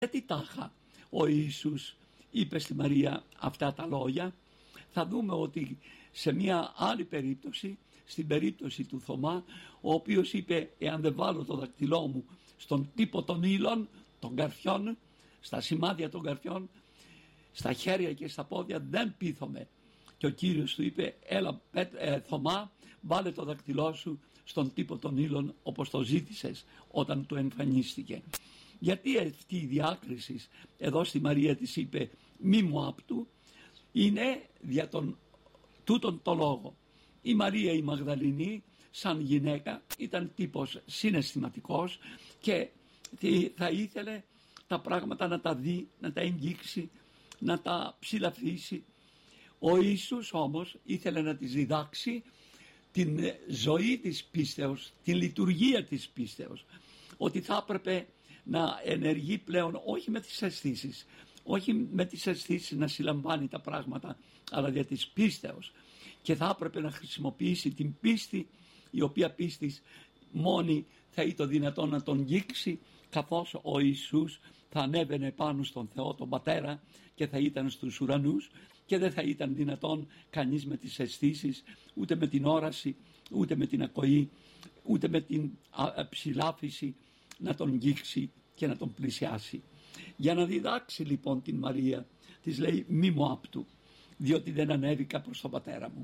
Γιατί τάχα ο Ιησούς είπε στη Μαρία αυτά τα λόγια? Θα δούμε ότι σε μια άλλη περίπτωση, στην περίπτωση του Θωμά, ο οποίος είπε, εάν δεν βάλω το δακτυλό μου στον τύπο των ύλων, των καρφιών, στα σημάδια των καρφιών, στα χέρια και στα πόδια, δεν πείθομαι. Και ο Κύριος του είπε, έλα Θωμά, βάλε το δακτυλό σου στον τύπο των ύλων, όπως το ζήτησες όταν του εμφανίστηκε. Γιατί αυτή η διάκριση εδώ στη Μαρία της είπε μη μου άπτου? Είναι δια τούτον το λόγο. Η Μαρία η Μαγδαληνή σαν γυναίκα ήταν τύπος συναισθηματικός και θα ήθελε τα πράγματα να τα δει, να τα εγγίξει, να τα ψηλαφίσει. Ο Ιησούς όμως ήθελε να της διδάξει την ζωή της πίστεως, την λειτουργία της πίστεως, ότι θα έπρεπε να ενεργεί πλέον όχι με τις αισθήσεις, όχι με τις αισθήσεις να συλλαμβάνει τα πράγματα, αλλά για της πίστεως, και θα έπρεπε να χρησιμοποιήσει την πίστη, η οποία πίστης μόνη θα ήταν δυνατόν να τον γίξει, καθώς ο Ιησούς θα ανέβαινε πάνω στον Θεό τον Πατέρα και θα ήταν στους ουρανούς και δεν θα ήταν δυνατόν κανείς με τις αισθήσεις, ούτε με την όραση, ούτε με την ακοή, ούτε με την ψηλάφιση να τον γίξει και να τον πλησιάσει. Για να διδάξει λοιπόν την Μαρία, της λέει μη μου άπτου, διότι δεν ανέβηκα προς τον Πατέρα μου.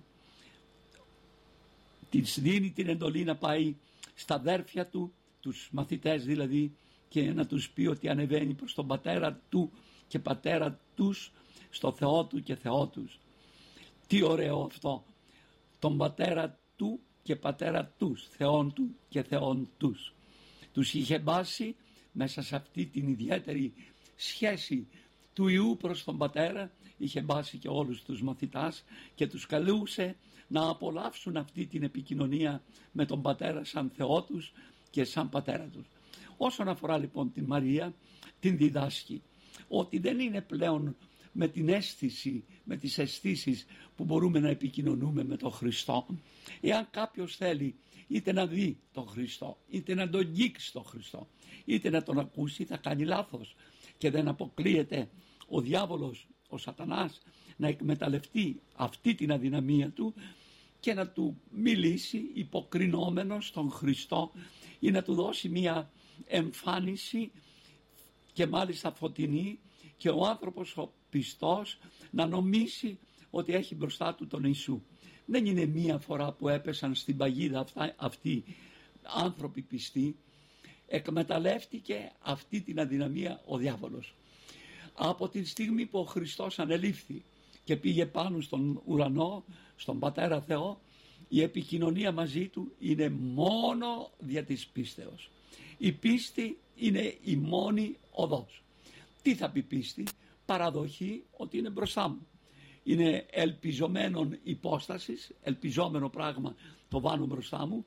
Της δίνει την εντολή να πάει στα αδέρφια του, τους μαθητές δηλαδή, και να τους πει ότι ανεβαίνει προς τον Πατέρα του και Πατέρα τους, στο Θεό του και Θεό τους. Τι ωραίο αυτό, τον Πατέρα του και Πατέρα τους, Θεόν του και Θεόν τους. Τους είχε μπάσει μέσα σε αυτή την ιδιαίτερη σχέση του Υιού προς τον Πατέρα, είχε μπάσει και όλους τους μαθητάς και τους καλούσε να απολαύσουν αυτή την επικοινωνία με τον Πατέρα σαν Θεό τους και σαν Πατέρα τους. Όσον αφορά λοιπόν την Μαρία, την διδάσκει ότι δεν είναι πλέον με την αίσθηση, με τις αισθήσεις που μπορούμε να επικοινωνούμε με τον Χριστό. Εάν κάποιος θέλει είτε να δει τον Χριστό, είτε να τον αγγίξει τον Χριστό, είτε να τον ακούσει, θα κάνει λάθος, και δεν αποκλείεται ο διάβολος, ο σατανάς, να εκμεταλλευτεί αυτή την αδυναμία του και να του μιλήσει υποκρινόμενος τον Χριστό ή να του δώσει μια εμφάνιση και μάλιστα φωτεινή, και ο άνθρωπος ο πιστός να νομίσει ότι έχει μπροστά του τον Ιησού. Δεν είναι μία φορά που έπεσαν στην παγίδα αυτοί άνθρωποι πιστοί. Εκμεταλλεύτηκε αυτή την αδυναμία ο διάβολος. Από τη στιγμή που ο Χριστός ανελήφθη και πήγε πάνω στον ουρανό, στον Πατέρα Θεό, η επικοινωνία μαζί του είναι μόνο δια της πίστεως. Η πίστη είναι η μόνη οδός. Τι θα πει πίστη? Παραδοχή ότι είναι μπροστά μου. Είναι ελπιζομένον υπόστασης, ελπιζόμενο πράγμα το βάνω μπροστά μου,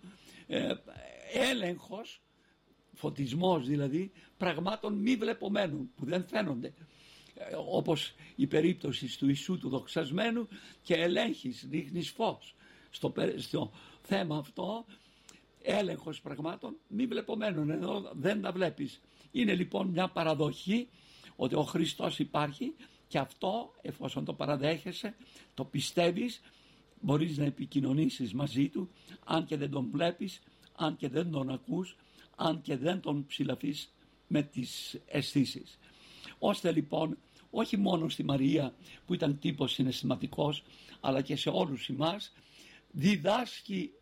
έλεγχος, φωτισμός δηλαδή, πραγμάτων μη βλεπομένων που δεν φαίνονται, όπως η περίπτωση του Ιησού του δοξασμένου, και ελέγχεις, ρίχνεις φως στο θέμα αυτό, έλεγχος πραγμάτων μη βλεπομένων, εδώ δεν τα βλέπεις. Είναι λοιπόν μια παραδοχή ότι ο Χριστός υπάρχει, και αυτό, εφόσον το παραδέχεσαι, το πιστεύεις, μπορείς να επικοινωνήσεις μαζί του, αν και δεν τον βλέπεις, αν και δεν τον ακούς, αν και δεν τον ψηλαφείς με τις αισθήσεις. Ώστε λοιπόν όχι μόνο στη Μαρία που ήταν τύπος συναισθηματικός, αλλά και σε όλους εμάς διδάσκει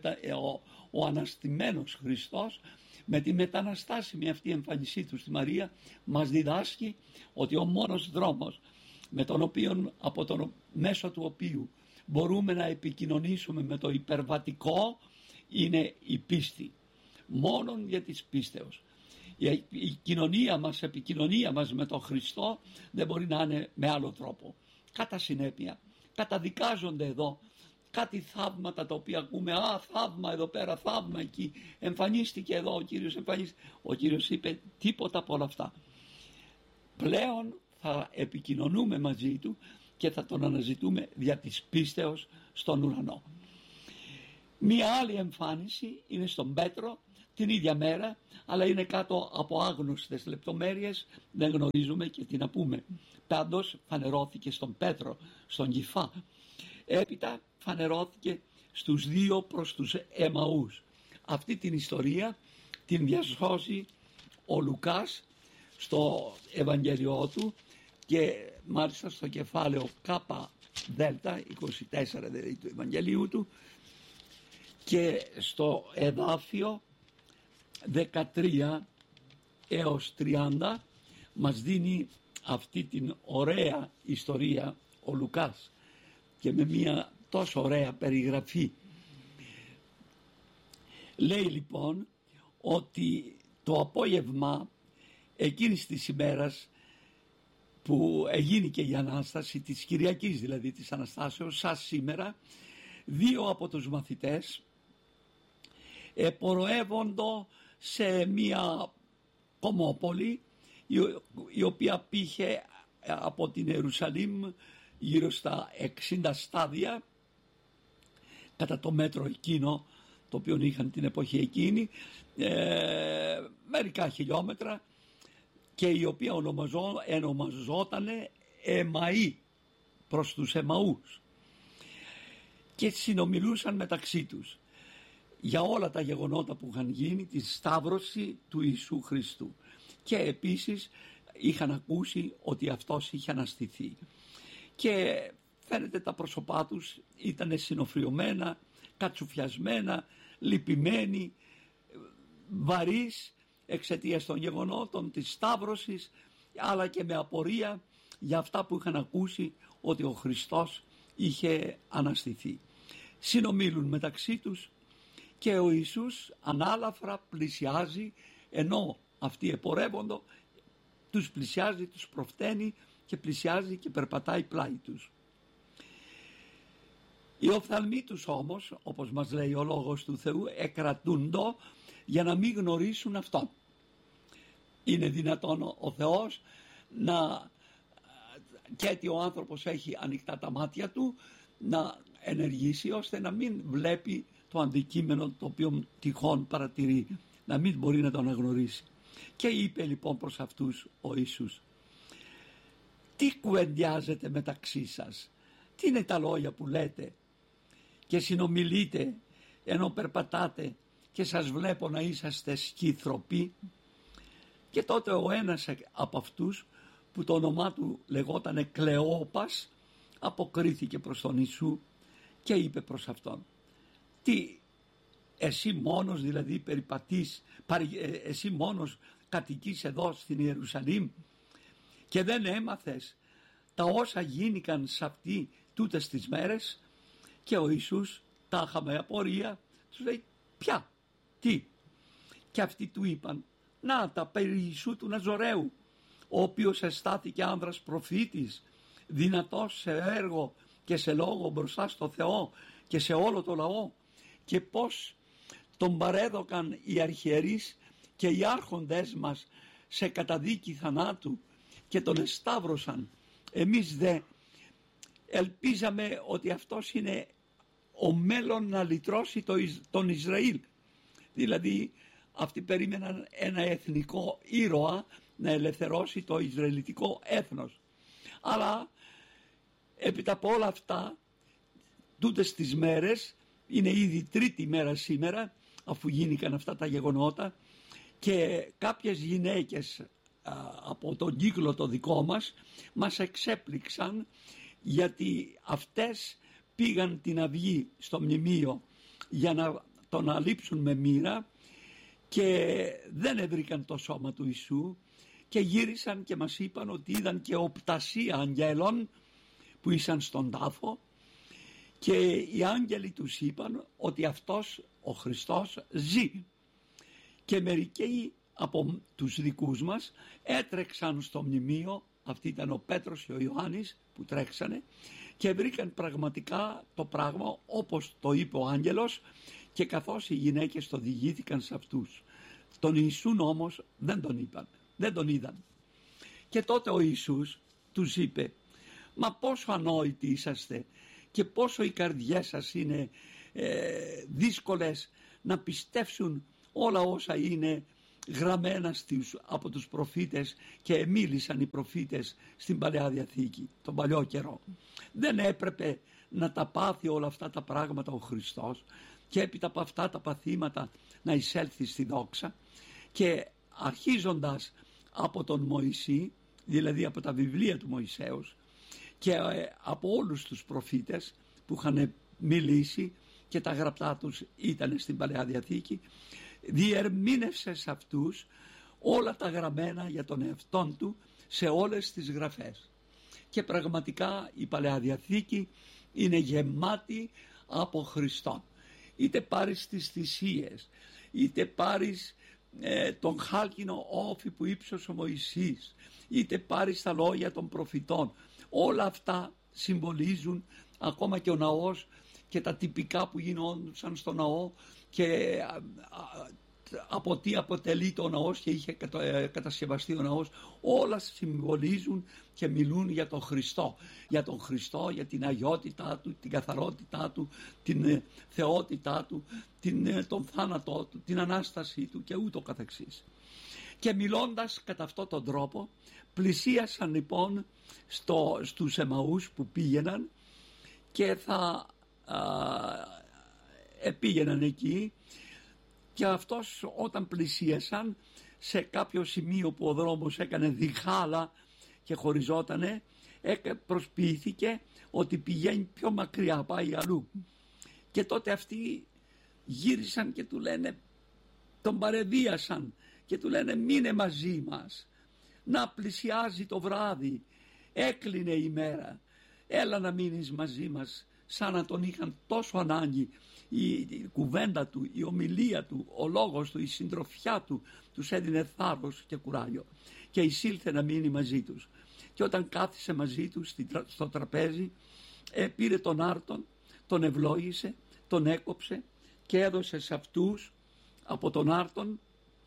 ο αναστημένος Χριστός με τη μεταναστάσιμη αυτή εμφάνισή του στη Μαρία. Μας διδάσκει ότι ο μόνος δρόμος με τον οποίο, από τον μέσο του οποίου μπορούμε να επικοινωνήσουμε με το υπερβατικό είναι η πίστη. Μόνον για της πίστεως. Η επικοινωνία μας με τον Χριστό δεν μπορεί να είναι με άλλο τρόπο. Κατά συνέπεια καταδικάζονται εδώ κάτι θαύματα τα οποία ακούμε, θαύμα εδώ πέρα, θαύμα εκεί, εμφανίστηκε εδώ ο Κύριος, ο Κύριος είπε τίποτα από όλα αυτά. Πλέον θα επικοινωνούμε μαζί του και θα τον αναζητούμε δια της πίστεως στον ουρανό. Μία άλλη εμφάνιση είναι στον Πέτρο, την ίδια μέρα, αλλά είναι κάτω από άγνωστες λεπτομέρειες, δεν γνωρίζουμε και τι να πούμε. Πάντως φανερώθηκε στον Πέτρο, στον Κηφά. Έπειτα φανερώθηκε στους 2 προς τους Εμαούς. Αυτή την ιστορία την διασώζει ο Λουκάς στο Ευαγγέλιό του, και μάλιστα στο κεφάλαιο Κ Δέλτα 24 δηλαδή του Ευαγγελίου του, και στο εδάφιο 13 έως 30 μας δίνει αυτή την ωραία ιστορία ο Λουκάς, και με μια τόσο ωραία περιγραφή. Λέει λοιπόν ότι το απόγευμα εκείνης της ημέρας που εγίνηκε η Ανάσταση, της Κυριακής δηλαδή της Αναστάσεως, σαν σήμερα, 2 από τους μαθητές εποροεύοντο σε μια κομμόπολη η οποία πήγε από την Ιερουσαλήμ γύρω στα 60 στάδια κατά το μέτρο εκείνο το οποίο είχαν την εποχή εκείνη, μερικά χιλιόμετρα, και η οποία ονομαζότανε Εμαή, προς τους Εμαούς, και συνομιλούσαν μεταξύ τους για όλα τα γεγονότα που είχαν γίνει, τη σταύρωση του Ιησού Χριστού, και επίσης είχαν ακούσει ότι αυτός είχε αναστηθεί, και φαίνεται τα πρόσωπά τους ήταν συνοφριωμένα, κατσουφιασμένα, λυπημένοι, βαρύς εξαιτίας των γεγονότων της σταύρωσης, αλλά και με απορία για αυτά που είχαν ακούσει ότι ο Χριστός είχε αναστηθεί. Συνομίλουν μεταξύ τους και ο Ιησούς ανάλαφρα πλησιάζει, ενώ αυτοί επορεύοντο, τους πλησιάζει, τους προφταίνει και πλησιάζει και περπατάει πλάι τους. Οι οφθαλμοί τους όμως, όπως μας λέει ο Λόγος του Θεού, εκρατούντο για να μην γνωρίσουν Αυτόν. Είναι δυνατόν ο Θεός να, και ότι ο άνθρωπος έχει ανοιχτά τα μάτια του, να ενεργήσει ώστε να μην βλέπει το αντικείμενο το οποίο τυχόν παρατηρεί, να μην μπορεί να το αναγνωρίσει. Και είπε λοιπόν προς αυτούς ο Ιησούς: τι κουβεντιάζετε μεταξύ σας, τι είναι τα λόγια που λέτε και συνομιλείτε ενώ περπατάτε και σας βλέπω να είσαστε σκύθρωποι? Και τότε ο ένας από αυτούς, που το όνομά του λεγότανε Κλεόπας, αποκρίθηκε προς τον Ιησού και είπε προς αυτόν: τι, εσύ μόνος δηλαδή περιπατείς, εσύ μόνος κατοικείς εδώ στην Ιερουσαλήμ και δεν έμαθες τα όσα γίνηκαν σε αυτή τούτες τις μέρες? Και ο Ιησούς τάχα με απορία τους λέει: ποια, τι? Και αυτοί του είπαν: να, τα περί Ιησού του Ναζωραίου, ο οποίος εστάθηκε άνδρας προφήτης, δυνατός σε έργο και σε λόγο μπροστά στο Θεό και σε όλο το λαό, και πως τον παρέδωκαν οι αρχιερείς και οι άρχοντες μας σε καταδίκη θανάτου και τον εσταύρωσαν. Εμείς δε ελπίζαμε ότι αυτός είναι ο μέλλον να λυτρώσει τον Ισραήλ. Δηλαδή αυτοί περίμεναν ένα εθνικό ήρωα να ελευθερώσει το Ισραηλιτικό έθνος. Αλλά έπειτα από όλα αυτά, τούτες τις μέρες, είναι ήδη τρίτη μέρα σήμερα αφού γίνηκαν αυτά τα γεγονότα, και κάποιες γυναίκες από τον κύκλο το δικό μας εξέπληξαν, γιατί αυτές πήγαν την αυγή στο μνημείο για να τον αλείψουν με μοίρα και δεν έβρικαν το σώμα του Ιησού, και γύρισαν και μας είπαν ότι είδαν και οπτασία αγγέλων που ήσαν στον τάφο, και οι άγγελοι τους είπαν ότι αυτός ο Χριστός ζει. Και μερικοί από τους δικούς μας έτρεξαν στο μνημείο, αυτοί ήταν ο Πέτρος και ο Ιωάννης που τρέξανε, και βρήκαν πραγματικά το πράγμα όπως το είπε ο άγγελος, και καθώς οι γυναίκες το διηγήθηκαν σε αυτούς. Τον Ιησούν όμως δεν τον είπαν, δεν τον είδαν. Και τότε ο Ιησούς τους είπε: μα πόσο ανόητοι είσαστε και πόσο οι καρδιές σας είναι δύσκολες να πιστέψουν όλα όσα είναι γραμμένα από τους προφήτες και μίλησαν οι προφήτες στην Παλαιά Διαθήκη, τον παλιό καιρό. Δεν έπρεπε να τα πάθει όλα αυτά τα πράγματα ο Χριστός και έπειτα από αυτά τα παθήματα να εισέλθει στη δόξα, και αρχίζοντας από τον Μωυσή, δηλαδή από τα βιβλία του Μωυσέως και από όλους τους προφήτες που είχαν μιλήσει και τα γραπτά τους ήταν στην Παλαιά Διαθήκη, διερμήνευσε σε αυτούς όλα τα γραμμένα για τον εαυτόν του σε όλες τις γραφές. Και πραγματικά η Παλαιά Διαθήκη είναι γεμάτη από Χριστόν. Είτε πάρεις τις θυσίες, είτε πάρεις τον χάλκινο όφη που ύψωσε ο Μωυσής, είτε πάρεις τα λόγια των προφητών, όλα αυτά συμβολίζουν, ακόμα και ο ναός και τα τυπικά που γινόντουσαν στο ναό και από τι αποτελείται ο ναός και είχε κατασκευαστεί ο ναός, όλα συμβολίζουν και μιλούν για τον Χριστό, για τον Χριστό, για την αγιότητά του, την καθαρότητά του, την θεότητά του, τον θάνατό του, την Ανάστασή του και ούτω καθεξής. Και μιλώντας κατά αυτόν τον τρόπο πλησίασαν λοιπόν στους Εμαούς που πήγαιναν και θα πήγαιναν εκεί, και αυτός όταν πλησίασαν σε κάποιο σημείο που ο δρόμος έκανε διχάλα και χωριζότανε, προσποιήθηκε ότι πηγαίνει πιο μακριά, πάει αλλού. Και τότε αυτοί γύρισαν και του λένε, τον παρεδίασαν και του λένε, μείνε μαζί μας, να πλησιάζει το βράδυ, έκλεινε η μέρα, έλα να μείνεις μαζί μας. Σαν να τον είχαν τόσο ανάγκη. Η κουβέντα του, η ομιλία του, ο λόγος του, η συντροφιά του τους έδινε θάρρος και κουράγιο, και εισήλθε να μείνει μαζί τους. Και όταν κάθισε μαζί τους στο τραπέζι, πήρε τον άρτον, τον ευλόγησε, τον έκοψε και έδωσε σε αυτούς από τον άρτον,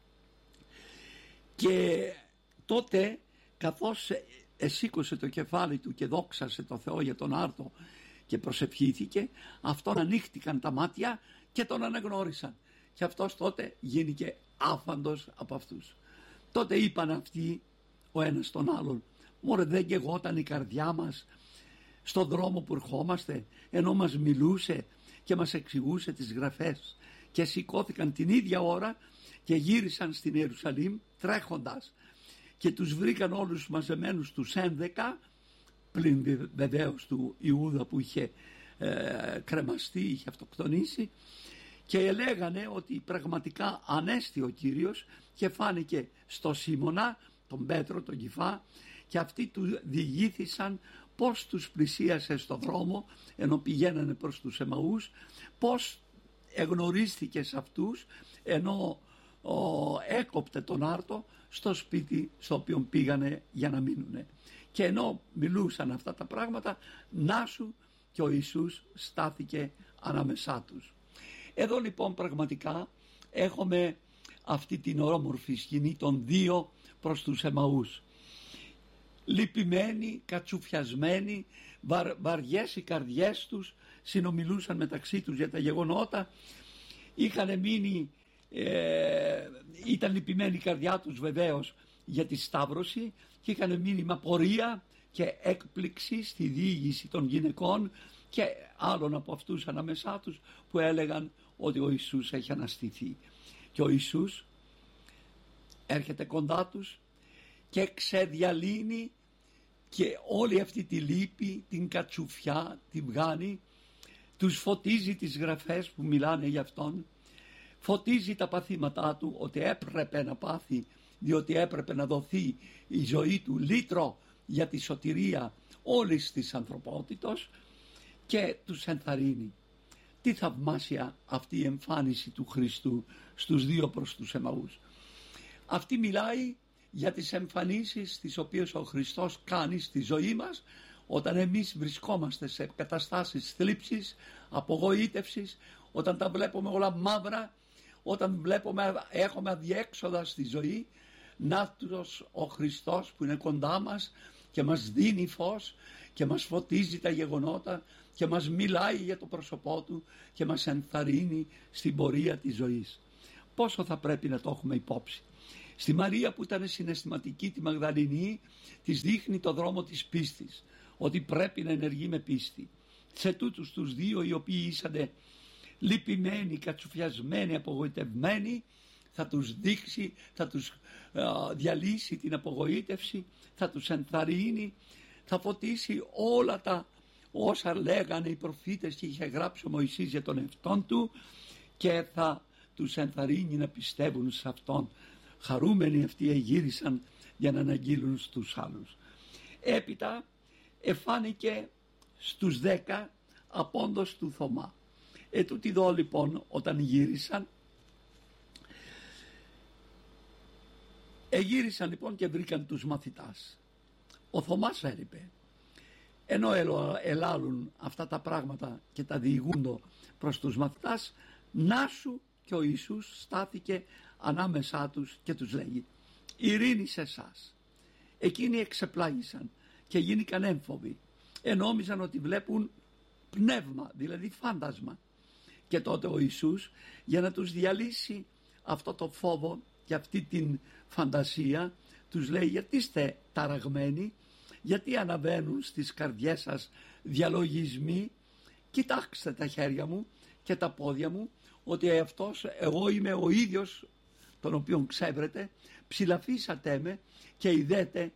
και τότε καθώς εσήκωσε το κεφάλι του και δόξασε το Θεό για τον άρτο και προσευχήθηκε, αυτόν ανοίχτηκαν τα μάτια και τον αναγνώρισαν, και αυτός τότε γίνηκε άφαντος από αυτούς. Τότε είπαν αυτοί ο ένας τον άλλον, μωρέ, δεν καιγόταν η καρδιά μας στον δρόμο που ερχόμαστε, ενώ μας μιλούσε και μας εξηγούσε τις γραφές? Και σηκώθηκαν την ίδια ώρα και γύρισαν στην Ιερουσαλήμ τρέχοντας, και τους βρήκαν όλους μαζεμένους τους 11, πλην βεβαίως του Ιούδα που είχε κρεμαστεί, είχε αυτοκτονήσει, και λέγανε ότι πραγματικά ανέστη ο Κύριος, και φάνηκε στο Σίμωνα, τον Πέτρο, τον Κυφά, και αυτοί του διηγήθησαν πώς τους πλησίασε στο δρόμο ενώ πηγαίνανε προς τους Εμαούς, πώς εγνωρίστηκε σε αυτούς ενώ έκοπτε τον άρτο στο σπίτι στο οποίο πήγανε για να μείνουνε. Και ενώ μιλούσαν αυτά τα πράγματα, να σου, και ο Ιησούς στάθηκε ανάμεσά τους. Εδώ λοιπόν πραγματικά έχουμε αυτή την όμορφη σκηνή των δύο προς τους Εμαούς. Λυπημένοι, κατσουφιασμένοι, βαριές οι καρδιές τους, συνομιλούσαν μεταξύ τους για τα γεγονότα. Είχαν μείνει, ήταν λυπημένη η καρδιά τους βεβαίως για τη Σταύρωση, και είχαν μείνει με απορία και έκπληξη στη διήγηση των γυναικών και άλλων από αυτούς ανάμεσά τους που έλεγαν ότι ο Ιησούς έχει αναστηθεί. Και ο Ιησούς έρχεται κοντά τους και ξεδιαλύνει και όλη αυτή τη λύπη, την κατσουφιά, την βγάνει, τους φωτίζει τις γραφές που μιλάνε για αυτόν, φωτίζει τα παθήματά του, ότι έπρεπε να πάθει, διότι έπρεπε να δοθεί η ζωή του λύτρο για τη σωτηρία όλης της ανθρωπότητος, και τους ενθαρρύνει. Τι θαυμάσια αυτή η εμφάνιση του Χριστού στους δύο προς τους Εμαούς. Αυτή μιλάει για τις εμφανίσεις τις οποίες ο Χριστός κάνει στη ζωή μας όταν εμείς βρισκόμαστε σε καταστάσεις θλίψης, απογοήτευσης, όταν τα βλέπουμε όλα μαύρα, όταν έχουμε αδιέξοδα στη ζωή. Να'τος ο Χριστός που είναι κοντά μας και μας δίνει φως και μας φωτίζει τα γεγονότα και μας μιλάει για το πρόσωπό του και μας ενθαρρύνει στην πορεία της ζωής. πόσο θα πρέπει να το έχουμε υπόψη. Στη Μαρία που ήταν συναισθηματική, τη Μαγδαληνή, της δείχνει το δρόμο της πίστης, ότι πρέπει να ενεργεί με πίστη. Σε τούτους τους δύο, οι οποίοι ήσανε λυπημένοι, κατσουφιασμένοι, απογοητευμένοι, θα τους δείξει, θα τους διαλύσει την απογοήτευση, θα τους ενθαρρύνει, θα φωτίσει όλα τα όσα λέγανε οι προφήτες και είχε γράψει ο Μωυσής για τον εαυτόν του, και θα τους ενθαρρύνει να πιστεύουν σε αυτόν. Χαρούμενοι αυτοί εγύρισαν για να αναγγείλουν στους άλλους. Έπειτα εφάνηκε στους 10 απόντος του Θωμά. Ετούτοι εδώ λοιπόν όταν γύρισαν, εγύρισαν λοιπόν και βρήκαν τους μαθητάς. Ο Θωμάς έλειπε. Ενώ ελάλουν αυτά τα πράγματα και τα διηγούντο προς τους μαθητάς, να σου και ο Ιησούς στάθηκε ανάμεσά τους και τους λέγει: ειρήνη σε εσάς. Εκείνοι εξεπλάγησαν και γίνηκαν έμφοβοι, ενόμιζαν ότι βλέπουν πνεύμα, δηλαδή φάντασμα. Και τότε ο Ιησούς, για να τους διαλύσει αυτό το φόβο και αυτή την φαντασία, τους λέει: γιατί είστε ταραγμένοι, γιατί αναβαίνουν στις καρδιές σας διαλογισμοί? Κοιτάξτε τα χέρια μου και τα πόδια μου, ότι εγώ είμαι ο ίδιος τον οποίον ξέβρετε, ψηλαφίσατε με και ειδέτε,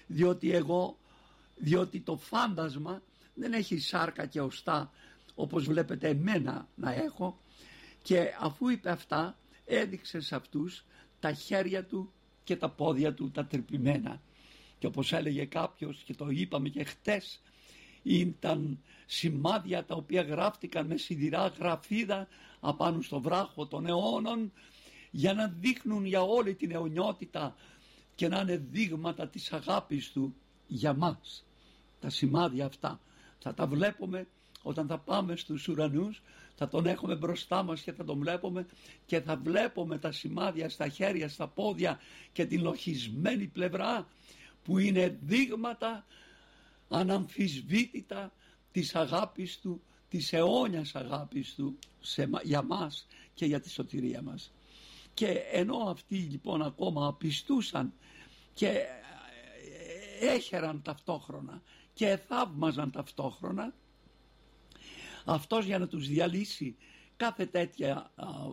διότι το φάντασμα δεν έχει σάρκα και οστά όπως βλέπετε εμένα να έχω. Και αφού είπε αυτά, έδειξε σε αυτούς τα χέρια του και τα πόδια του τα τρυπημένα. Και όπως έλεγε κάποιος, και το είπαμε και χτες, ήταν σημάδια τα οποία γράφτηκαν με σιδηρά γραφίδα απάνω στο βράχο των αιώνων, για να δείχνουν για όλη την αιωνιότητα και να είναι δείγματα της αγάπης του για μας. Τα σημάδια αυτά θα τα βλέπουμε όταν θα πάμε στους ουρανούς, θα τον έχουμε μπροστά μας και θα τον βλέπουμε, και θα βλέπουμε τα σημάδια στα χέρια, στα πόδια και την λοχισμένη πλευρά, που είναι δείγματα αναμφισβήτητα της αγάπης του, της αιώνιας αγάπης του για μας και για τη σωτηρία μας. Και ενώ αυτοί λοιπόν ακόμα πιστούσαν και έχεραν ταυτόχρονα και θαύμαζαν ταυτόχρονα, αυτός για να τους διαλύσει κάθε τέτοια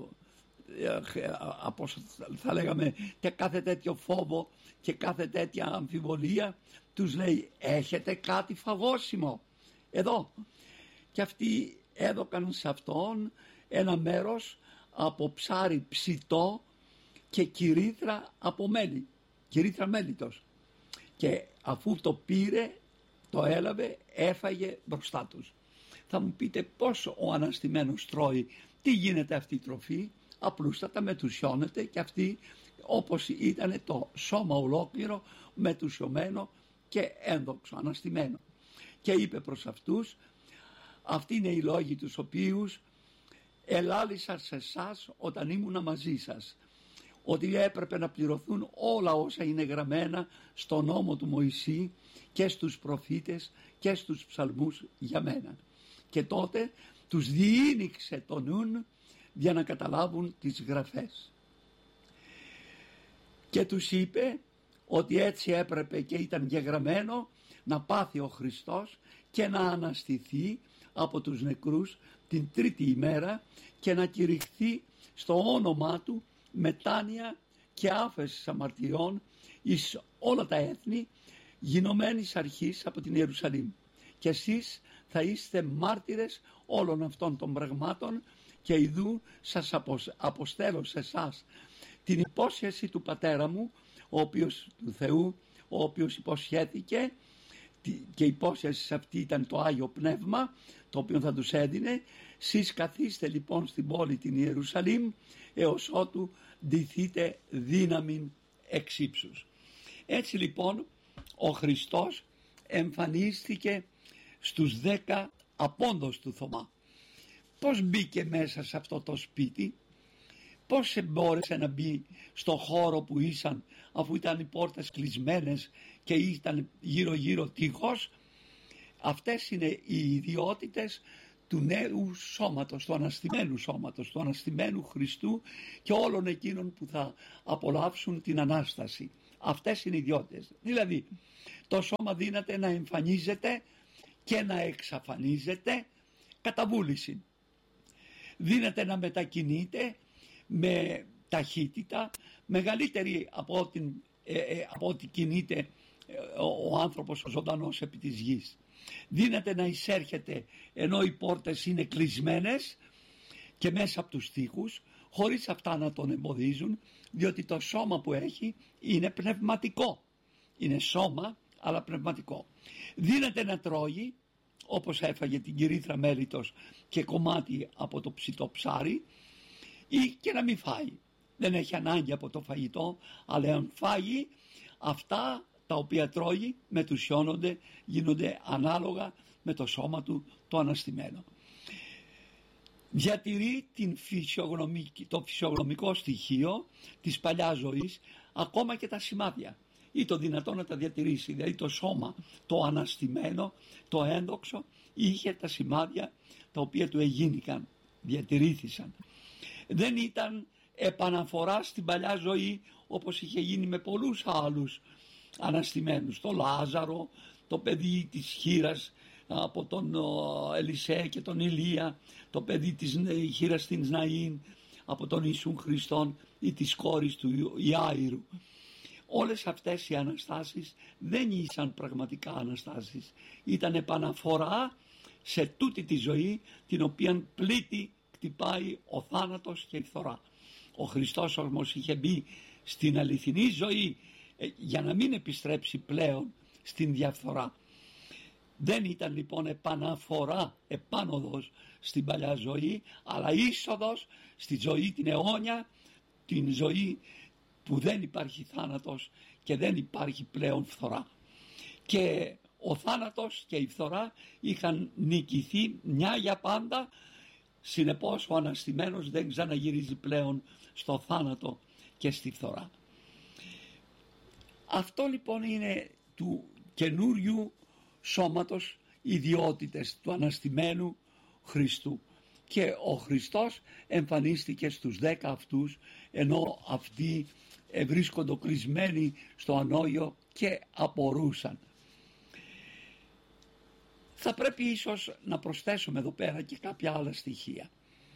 θα λέγαμε και κάθε τέτοιο φόβο και κάθε τέτοια αμφιβολία, τους λέει: έχετε κάτι φαγώσιμο εδώ? Και αυτοί έδωκαν σε αυτόν ένα μέρος από ψάρι ψητό και κυρίθρα από μέλι, κυρίθρα μέλιτος, και αφού το πήρε, το έλαβε, έφαγε μπροστά τους. Θα μου πείτε πώς ο αναστημένος τρώει? Τι γίνεται αυτή η τροφή? Απλούστατα μετουσιώνεται, και αυτή όπως ήταν το σώμα ολόκληρο μετουσιωμένο και ένδοξο, αναστημένο. Και είπε προς αυτούς: αυτοί είναι οι λόγοι τους οποίους ελάλησα σε εσάς όταν ήμουνα μαζί σας, ότι έπρεπε να πληρωθούν όλα όσα είναι γραμμένα στο νόμο του Μωυσή και στους προφήτες και στους ψαλμούς για μένα. Και τότε τους διήνυξε το νουν για να καταλάβουν τις γραφές. Και τους είπε ότι έτσι έπρεπε και ήταν γεγραμμένο να πάθει ο Χριστός και να αναστηθεί από τους νεκρούς την τρίτη ημέρα και να κηρυχθεί στο όνομά του μετάνοια και άφεση αμαρτιών εις όλα τα έθνη, γινωμένης αρχής από την Ιερουσαλήμ. Και εσείς θα είστε μάρτυρες όλων αυτών των πραγμάτων, και ιδού σας αποστέλω σε εσάς την υπόσχεση του πατέρα μου, του Θεού, ο οποίος υποσχέθηκε, και η υπόσχεση αυτή ήταν το Άγιο Πνεύμα, το οποίο θα τους έδινε. Σεις καθίστε λοιπόν στην πόλη την Ιερουσαλήμ, έως ότου ντυθείτε δύναμην εξ ύψους. Έτσι λοιπόν ο Χριστός εμφανίστηκε στους 10 απόντος του Θωμά. Πώς μπήκε μέσα σε αυτό το σπίτι? Πώς μπόρεσε να μπει στο χώρο που ήσαν, αφού ήταν οι πόρτες κλεισμένες και ήταν γύρω γύρω τείχος? Αυτές είναι οι ιδιότητες του νέου σώματος, του αναστημένου σώματος, του αναστημένου Χριστού και όλων εκείνων που θα απολαύσουν την Ανάσταση. Αυτές είναι οι ιδιότητες. Δηλαδή το σώμα δύναται να εμφανίζεται και να εξαφανίζεται κατά βούληση. Δύναται να μετακινείται με ταχύτητα μεγαλύτερη από ό,τι κινείται ο άνθρωπος ο ζωντανός επί της γης. Δύναται να εισέρχεται ενώ οι πόρτες είναι κλεισμένες και μέσα από τους τοίχους, χωρίς αυτά να τον εμποδίζουν, διότι το σώμα που έχει είναι πνευματικό. Είναι σώμα αλλά πνευματικό. Δύναται να τρώγει, όπως έφαγε την κυρίθρα μέλιτος και κομμάτι από το ψητό ψάρι, ή και να μην φάει. Δεν έχει ανάγκη από το φαγητό, αλλά αν φάγει, αυτά τα οποία τρώγει μετουσιώνονται, γίνονται ανάλογα με το σώμα του το αναστημένο. Διατηρεί το φυσιογνωμικό στοιχείο της παλιάς ζωής, ακόμα και τα σημάδια, ή το δυνατό να τα διατηρήσει. Δηλαδή το σώμα το αναστημένο, το ένδοξο, είχε τα σημάδια τα οποία του εγίνηκαν, διατηρήθησαν. Δεν ήταν επαναφορά στην παλιά ζωή όπως είχε γίνει με πολλούς άλλους αναστημένους. Το Λάζαρο, το παιδί της χήρας από τον Ελισέ και τον Ηλία, το παιδί της χήρας της Ναΐν από τον Ιησούν Χριστόν ή της κόρης του Ιάηρου. Όλες αυτές οι αναστάσεις δεν ήσαν πραγματικά αναστάσεις. Ήταν επαναφορά σε τούτη τη ζωή την οποία πλήττει, χτυπάει ο θάνατος και η φθορά. Ο Χριστός όμως είχε μπει στην αληθινή ζωή για να μην επιστρέψει πλέον στην διαφθορά. Δεν ήταν λοιπόν επαναφορά, επάνωδος στην παλιά ζωή, αλλά είσοδος στη ζωή την αιώνια, την ζωή που δεν υπάρχει θάνατος και δεν υπάρχει πλέον φθορά. Και ο θάνατος και η φθορά είχαν νικηθεί μια για πάντα, συνεπώς ο αναστημένος δεν ξαναγυρίζει πλέον στο θάνατο και στη φθορά. Αυτό λοιπόν είναι του καινούριου σώματος ιδιότητες του αναστημένου Χριστού. Και ο Χριστός εμφανίστηκε στους 10 αυτούς, ενώ αυτοί βρίσκονται κλεισμένοι στο ανώγιο και απορούσαν. Θα πρέπει ίσως να προσθέσουμε εδώ πέρα και κάποια άλλα στοιχεία.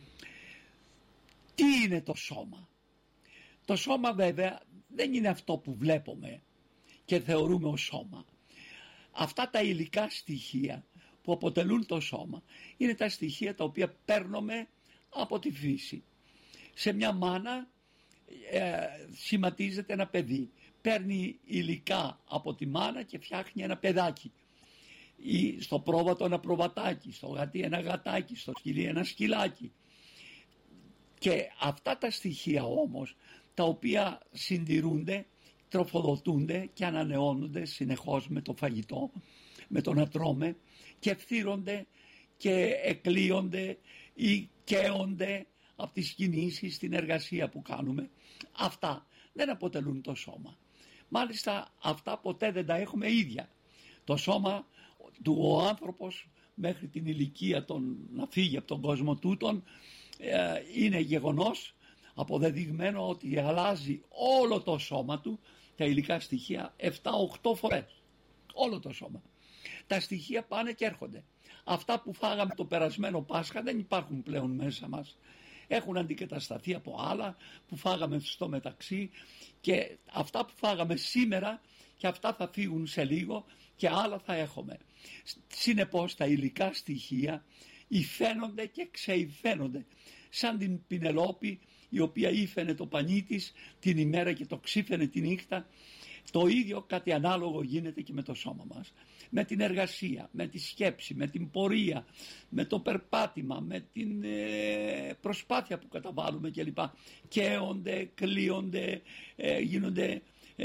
Τι είναι το σώμα? Το σώμα βέβαια δεν είναι αυτό που βλέπουμε και θεωρούμε ως σώμα. Αυτά τα υλικά στοιχεία που αποτελούν το σώμα είναι τα στοιχεία τα οποία παίρνουμε από τη φύση. Σε μια μάνα σχηματίζεται ένα παιδί, παίρνει υλικά από τη μάνα και φτιάχνει ένα παιδάκι, ή στο πρόβατο ένα προβατάκι, στο γατί ένα γατάκι, στο σκυλί ένα σκυλάκι. Και αυτά τα στοιχεία όμως, τα οποία συντηρούνται, τροφοδοτούνται και ανανεώνονται συνεχώς με το φαγητό, με το να τρώμε, και ευθύρονται και εκλείονται ή καίονται από τις κινήσεις, την εργασία που κάνουμε. Αυτά δεν αποτελούν το σώμα. Μάλιστα αυτά ποτέ δεν τα έχουμε ίδια. Το σώμα του ο άνθρωπος μέχρι την ηλικία να φύγει από τον κόσμο τούτον, είναι γεγονός αποδεδειγμένο ότι αλλάζει όλο το σώμα του, τα υλικά στοιχεία 7-8 φορές. Όλο το σώμα. Τα στοιχεία πάνε και έρχονται. Αυτά που φάγαμε το περασμένο Πάσχα δεν υπάρχουν πλέον μέσα μας. Έχουν αντικατασταθεί από άλλα που φάγαμε στο μεταξύ, και αυτά που φάγαμε σήμερα και αυτά θα φύγουν σε λίγο και άλλα θα έχουμε. Συνεπώς τα υλικά στοιχεία υφαίνονται και ξεϊφαίνονται, σαν την Πινελόπη η οποία ήφαινε το πανί της την ημέρα και το ξύφαινε τη νύχτα. Το ίδιο κάτι ανάλογο γίνεται και με το σώμα μας. Με την εργασία, με τη σκέψη, με την πορεία, με το περπάτημα, με την προσπάθεια που καταβάλουμε κλπ. Καίονται, κλείονται, γίνονται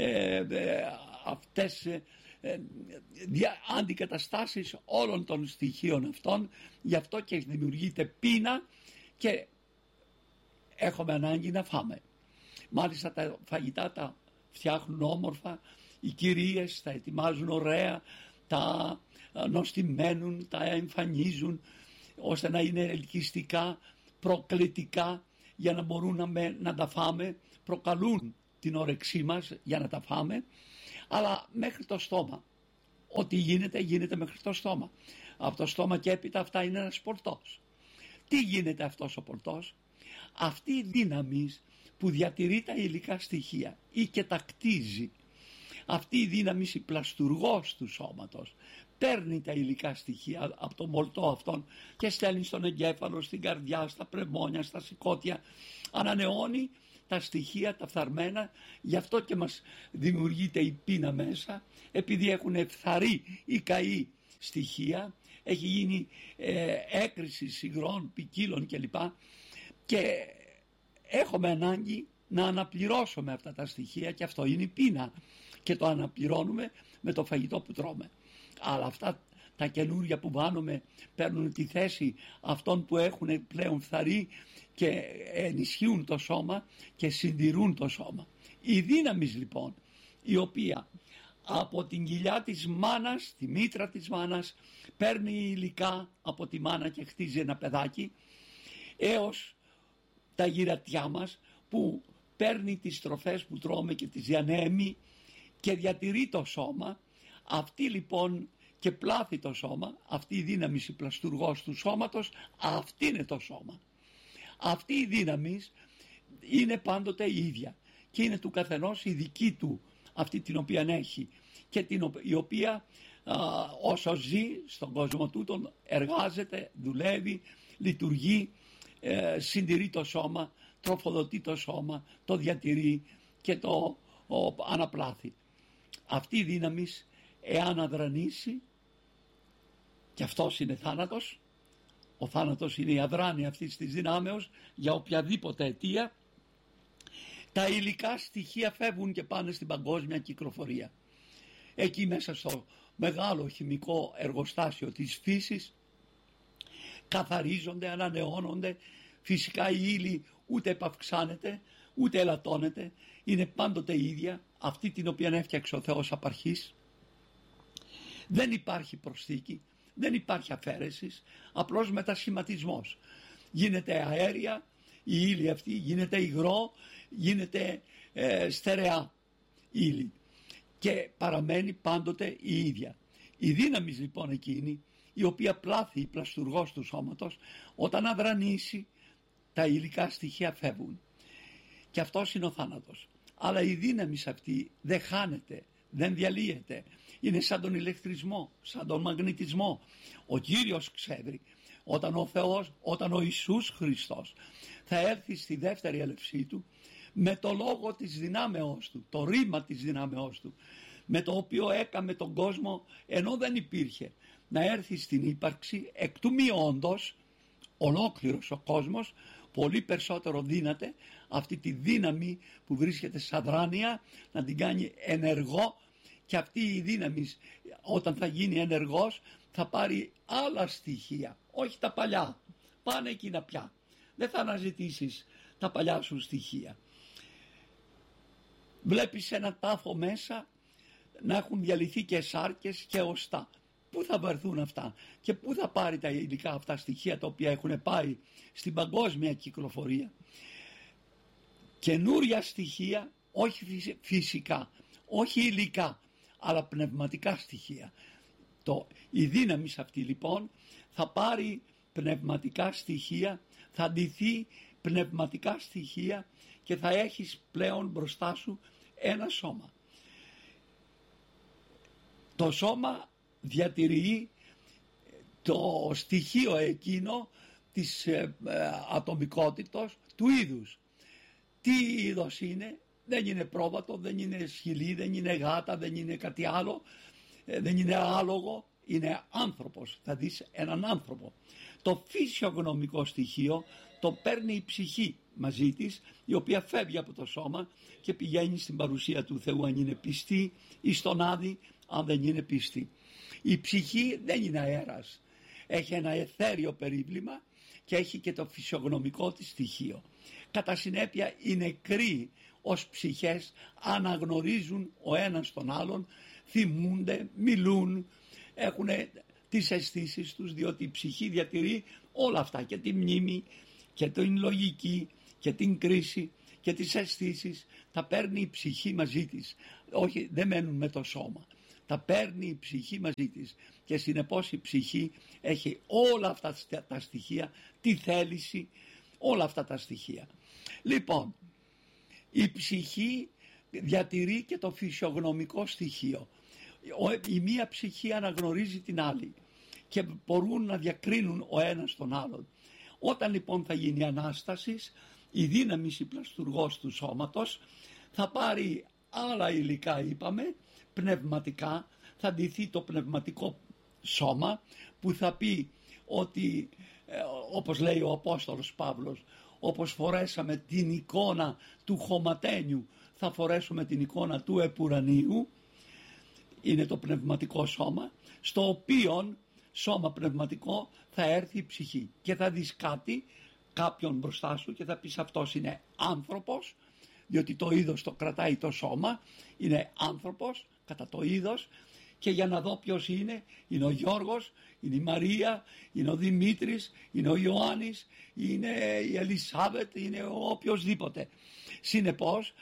αυτές αντικαταστάσεις όλων των στοιχείων αυτών. Γι' αυτό και δημιουργείται πείνα και έχουμε ανάγκη να φάμε. Μάλιστα τα φαγητά τα φτιάχνουν όμορφα, οι κυρίες τα ετοιμάζουν ωραία, τα νοστιμένουν, τα εμφανίζουν, ώστε να είναι ελκυστικά, προκλητικά για να μπορούν να τα φάμε, προκαλούν την όρεξή μας για να τα φάμε, αλλά μέχρι το στόμα. Ό,τι γίνεται μέχρι το στόμα. Από το στόμα και έπειτα αυτά είναι ένας πορτός. Τι γίνεται αυτός ο πορτός? Αυτή η δύναμη που διατηρεί τα υλικά στοιχεία ή και τα κτίζει, αυτή η δύναμη, η πλαστουργός του σώματος, παίρνει τα υλικά στοιχεία από το μολτό αυτόν και στέλνει στον εγκέφαλο, στην καρδιά, στα πνευμόνια, στα σηκώτια, ανανεώνει τα στοιχεία, τα φθαρμένα, γι' αυτό και μας δημιουργείται η πείνα μέσα, επειδή έχουν φθαρεί ή καεί στοιχεία, έχει γίνει έκρηση υγρών, ποικίλων κλπ. Και έχουμε ανάγκη να αναπληρώσουμε αυτά τα στοιχεία και αυτό είναι η πείνα και το αναπληρώνουμε με το φαγητό που τρώμε. Αλλά αυτά τα καινούργια που βάνουμε παίρνουν τη θέση αυτών που έχουν πλέον φθαρεί και ενισχύουν το σώμα και συντηρούν το σώμα. Η δύναμη λοιπόν η οποία από την κοιλιά της μάνας, τη μήτρα της μάνας, παίρνει υλικά από τη μάνα και χτίζει ένα παιδάκι, έως τα γυρατιά μας που παίρνει τις τροφές που τρώμε και τις διανέμει και διατηρεί το σώμα. Αυτή λοιπόν και πλάθει το σώμα, αυτή η δύναμη η πλαστουργός του σώματος, αυτή είναι το σώμα. Αυτή η δύναμη είναι πάντοτε η ίδια και είναι του καθενός η δική του, αυτή την οποία έχει και η οποία όσο ζει στον κόσμο τούτον εργάζεται, δουλεύει, λειτουργεί, συντηρεί το σώμα, τροφοδοτεί το σώμα, το διατηρεί και το αναπλάθει. Αυτή η δύναμη εάν αδρανήσει, και αυτός είναι θάνατος, ο θάνατος είναι η αδράνεια αυτής της δυνάμεως για οποιαδήποτε αιτία, τα υλικά στοιχεία φεύγουν και πάνε στην παγκόσμια κυκλοφορία. Εκεί μέσα στο μεγάλο χημικό εργοστάσιο της φύσης καθαρίζονται, ανανεώνονται, φυσικά η ύλη ούτε επαυξάνεται ούτε ελαττώνεται, είναι πάντοτε η ίδια, αυτή την οποία έφτιαξε ο Θεός απ' αρχής. Δεν υπάρχει προσθήκη, δεν υπάρχει αφαίρεση, απλώς μετασχηματισμός. Γίνεται αέρια, η ύλη αυτή γίνεται υγρό, γίνεται στερεά ύλη και παραμένει πάντοτε η ίδια. Η δύναμη λοιπόν εκείνη η οποία πλάθει η πλαστουργός του σώματος, όταν αδρανήσει τα υλικά στοιχεία φεύγουν και αυτός είναι ο θάνατος. Αλλά η δύναμη αυτή δεν χάνεται, δεν διαλύεται, είναι σαν τον ηλεκτρισμό, σαν τον μαγνητισμό. Ο Κύριος ξέρει όταν ο Θεός, όταν ο Ιησούς Χριστός θα έρθει στη δεύτερη έλευσή του με το λόγο της δυνάμεώς του, το ρήμα της δυνάμεώς του, με το οποίο έκαμε τον κόσμο ενώ δεν υπήρχε, να έρθει στην ύπαρξη εκ του μη όντως, ολόκληρος ο κόσμος, πολύ περισσότερο δύναται αυτή τη δύναμη που βρίσκεται σαν δράνεια να την κάνει ενεργό, και αυτή η δύναμη όταν θα γίνει ενεργός θα πάρει άλλα στοιχεία, όχι τα παλιά, πάνε εκείνα πια, δεν θα αναζητήσεις τα παλιά σου στοιχεία. Βλέπεις ένα τάφο μέσα να έχουν διαλυθεί και σάρκες και οστά. Πού θα βρεθούν αυτά και πού θα πάρει τα υλικά αυτά στοιχεία τα οποία έχουν πάει στην παγκόσμια κυκλοφορία? Καινούρια στοιχεία, όχι φυσικά, όχι υλικά, αλλά πνευματικά στοιχεία. Η δύναμη αυτή λοιπόν θα πάρει πνευματικά στοιχεία, θα ντυθεί πνευματικά στοιχεία και θα έχεις πλέον μπροστά σου ένα σώμα. Το σώμα διατηρεί το στοιχείο εκείνο της ατομικότητος του είδους. Τι είδος είναι? Δεν είναι πρόβατο, δεν είναι σκυλί, δεν είναι γάτα, δεν είναι κάτι άλλο, δεν είναι άλογο, είναι άνθρωπος. Θα δεις έναν άνθρωπο. Το φυσιογνωμικό στοιχείο το παίρνει η ψυχή μαζί της, η οποία φεύγει από το σώμα και πηγαίνει στην παρουσία του Θεού αν είναι πιστή, ή στον Άδη αν δεν είναι πιστή. Η ψυχή δεν είναι αέρας, έχει ένα αιθέριο περίβλημα και έχει και το φυσιογνωμικό της στοιχείο. Κατά συνέπεια οι νεκροί ως ψυχές αναγνωρίζουν ο ένας τον άλλον, θυμούνται, μιλούν, έχουν τις αισθήσεις τους, διότι η ψυχή διατηρεί όλα αυτά, και τη μνήμη και την λογική και την κρίση και τις αισθήσεις. Τα παίρνει η ψυχή μαζί της, όχι, δεν μένουν με το σώμα, τα παίρνει η ψυχή μαζί της, και συνεπώς η ψυχή έχει όλα αυτά τα στοιχεία, τη θέληση, όλα αυτά τα στοιχεία. Λοιπόν, η ψυχή διατηρεί και το φυσιογνωμικό στοιχείο. Η μία ψυχή αναγνωρίζει την άλλη και μπορούν να διακρίνουν ο ένας τον άλλον. Όταν λοιπόν θα γίνει Ανάσταση, η δύναμη η πλαστουργός του σώματος θα πάρει άλλα υλικά, είπαμε, πνευματικά, θα ντυθεί το πνευματικό σώμα, που θα πει ότι, όπως λέει ο Απόστολος Παύλος, όπως φορέσαμε την εικόνα του χωματένιου, θα φορέσουμε την εικόνα του επουρανίου. Είναι το πνευματικό σώμα, στο οποίο σώμα πνευματικό θα έρθει η ψυχή, και θα δεις κάποιον μπροστά σου και θα πεις αυτός είναι άνθρωπος, διότι το είδος το κρατάει το σώμα, είναι άνθρωπος κατά το είδος. Και για να δω ποιος είναι ο Γιώργος, είναι η Μαρία, είναι ο Δημήτρης, είναι ο Ιωάννης, είναι η Ελισάβετ, είναι ο οποιοσδήποτε. Συνεπώς